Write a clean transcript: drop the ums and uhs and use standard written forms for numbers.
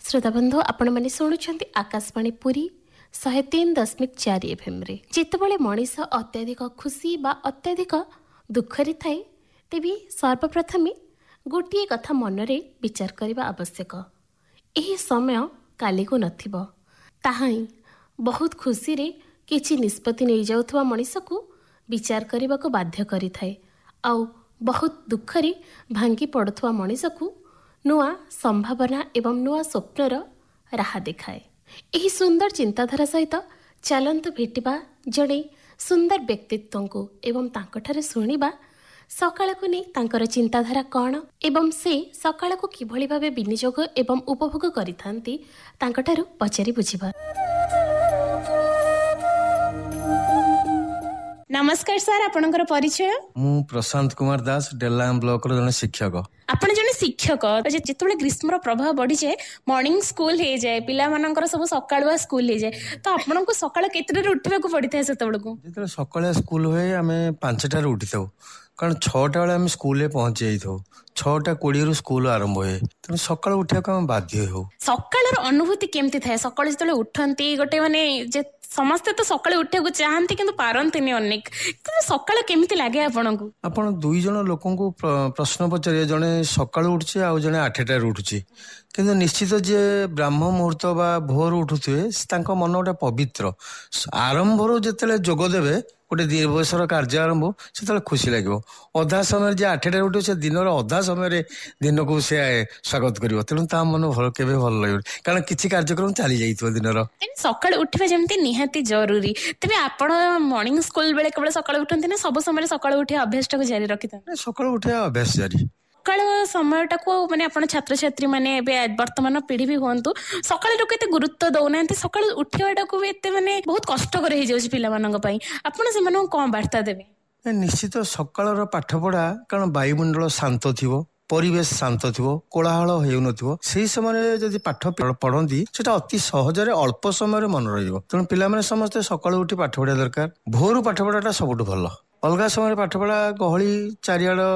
श्रोता बंधु आपण मैंने शुणुंट आकाशवाणी पुरी 103.4 FM रे जितेबाला मनीष अत्याधिक खुशी बा अत्याधिक दुखरे थाए तेबी सर्वप्रथम गोटे कथा मनरे विचार करने आवश्यक। यही समय काली को नथिबो ताहाई बहुत खुशी रे किछि निष्पत्ति नहीं जाउथवा मनीष को विचार करने को बाध्य करि थाए आउ बहुत दुखरे भांगी पड़ुथवा मनीष को नुआ संभावना एवं नुआ स्वप्नर राह देखाए। यही सुंदर चिंताधारा सहित चलंतु भेटिबा जड़े सुंदर व्यक्तित्व को एवं तांकठारे सुनिबा सकाळ को नहीं तांकर चिंताधारा कौन एवं से सकाळ को किभଳି भाबे विनियोग एवं उपभोग करिथांती तांकठारु पचारि बुझिबा। नमस्कार सर, आपनकर परिचय? मु प्रशांत कुमार दास डेलाम ब्लॉक रो जने शिक्षक। आपण जने शिक्षक जेतबेले ग्रीष्मर प्रभाव बढ़ी जाए मॉर्निंग स्कूल हो जाए पिला मानकर सब सकाळुआ स्कूल हो जाए तो आपण को सकाळ केतरे उठिबा को पड़ी थाए सेतबेलको? जेतले सकाळुआ स्कूल होए आमे 5टा रे उठी थाउ कारण 6टा बेले आमे स्कूल रे पहुंची जाई थाउ 6:20 रु स्कूल आरंभ होए त सकाळ उठिया को हम बाध्य हो। सकाळर अनुभूति केमती थाए? सकाळ जेतले उठंती गोटे माने जे समस्ते तो सकाळे उठिया को चाहंती किंतु पारंतीनी अनेक किंतु सकाळ केमती लागे आपनकु? आपण दुई जण लोकंकु प्रश्न पचारिया जणे सकाळ उठचे आ जणे 8टा रे उठुची किंतु निश्चित जे ब्राह्म मुहूर्त बा भोर उठुथिबे तांको मन गोटे पवित्र आरंभरो जेतले जोग देबे गोटे दिवसर कार्य आरंभ से खुशी लगे। अधा समय जे 8टा उठे से दिन अधा समय दिन को से स्वागत कर तेणु ता मन भल के भल लगे कारण किसी कार्यक्रम चली जाइए दिन सकाळ उठिबा जेमती निहाती जरूरी। तबे आपण मॉर्निंग स्कूल बेले केवल सकाळ उठंती ना सब समय सकाळ उठिया अभ्यास को जारी रखिता? सकाळ उठिया अभ्यास जारी सकाळ समयटा को माने आपण छात्र छात्री माने वर्तमान पीढ़ी भी हुंतु सकाळ को एते गुरुत्व दउना सकाळ उठियाटा को एते माने बहुत कष्ट कर हे जाउछ पिला मानन पई आपण से माने कोन वार्ता देबे? निश्चित सकाळर पाठ पढ़ा कारण वायुमंडल शांत थिबो परिवेश शांत थिबो कोलाहल हेउनथिबो सेही समय जदि पाठ पढ़ंती सेटा अति सहजरे अल्प समय मन रहिबो तेणु पिला माने समस्त सकाळ उठी पाठ पढ़ा दरकार। भोर पाठ पढ़ाटा सबुठ भल। अलगा समय पाठ पढ़ा गहली चारियाड